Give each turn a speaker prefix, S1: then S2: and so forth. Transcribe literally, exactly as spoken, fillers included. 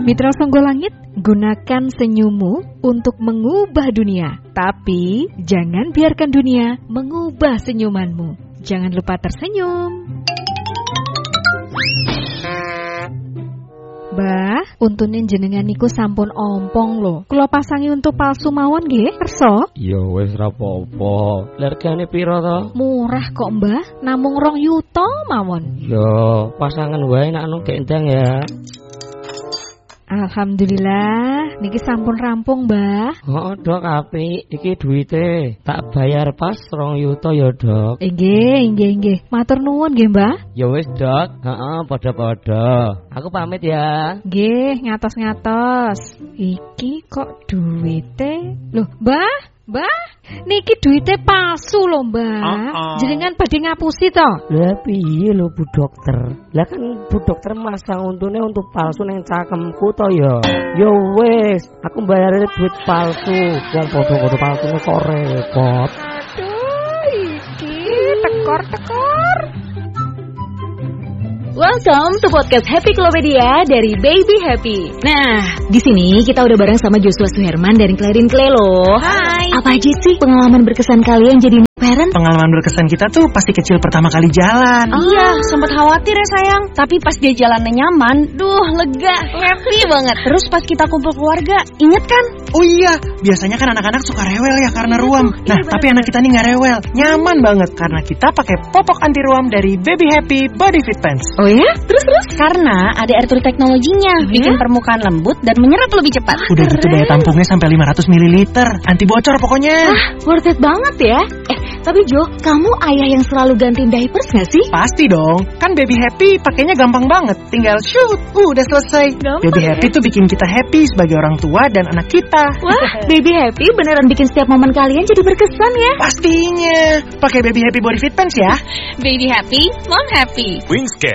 S1: Mitra Songgolangit, gunakan senyummu untuk mengubah dunia. Tapi jangan biarkan dunia mengubah senyumanmu. Jangan lupa tersenyum. Bah, untunin jenengan niku sampun ompong lho. Kula pasangi untuk palsu mawon nggih, kersa?
S2: Ya wis ra apa-apa. Largane pira to?
S1: Murah kok, Mbah. Namung rong yuta mawon.
S2: Ya, pasangan wae nek anu gendang ya.
S1: Alhamdulillah, niki sampun rampung, Mbah.
S2: Oh, Dok, apik. Iki duwite tak bayar pas rong yuta ya, Dok.
S1: Nggih, nggih, nggih. Matur nuwun nggih, Mbah.
S2: Ya wis, Dok. Heeh, padha-padha. Aku pamit ya.
S1: Nggih, ngatos-ngatos. Iki kok duwite? Loh, Mbah? Mbah, niki duite palsu lho, Mbah.
S3: Uh-uh.
S1: Jenengan badhe ngapusi to?
S2: Lah piye lho Bu Dokter? Lah kan Bu Dokter masang untune untuk palsu ning cakemku to ya. Ya wis, aku bayar duit palsu. Wong padha-padha palsune kok repot.
S1: Aduh, iki tekor-tekor.
S4: Welcome to podcast Happy Klopedia dari Baby Happy. Nah, di sini kita udah bareng sama Joshua Suherman dari Clarin Clay loh. Hai. Apa aja sih pengalaman berkesan kalian jadi parent?
S3: Pengalaman berkesan kita tuh pasti kecil pertama kali jalan.
S4: Oh. Iya, sempat khawatir ya sayang. Tapi pas dia jalannya nyaman, duh lega, happy banget. Terus pas kita kumpul keluarga, inget kan?
S3: Oh iya, biasanya kan anak-anak suka rewel ya karena ruam.
S4: Iya,
S3: Nah,
S4: bener.
S3: tapi anak kita nih nggak rewel, nyaman banget karena kita pakai popok anti ruam dari Baby Happy Body Fit Pants.
S4: Oh ya? Terus-terus? Karena ada air tulis teknologinya, bikin permukaan lembut dan menyerap lebih cepat.
S3: Udah gitu daya tampungnya sampai lima ratus mililiter, anti bocor pokoknya.
S4: Ah, worth it banget ya. Eh, tapi Jo, kamu ayah yang selalu gantiin diapers gak sih?
S3: Pasti dong, kan Baby Happy pakainya gampang banget, tinggal shoot, uh, udah selesai.
S4: Gampang
S3: Baby
S4: ya?
S3: Happy tuh bikin kita happy sebagai orang tua dan anak kita.
S4: Wah, Baby Happy beneran bikin setiap momen kalian jadi berkesan ya.
S3: Pastinya, pakai Baby Happy Body Fit Pants ya.
S4: Baby Happy, Mom Happy.
S5: Wingscan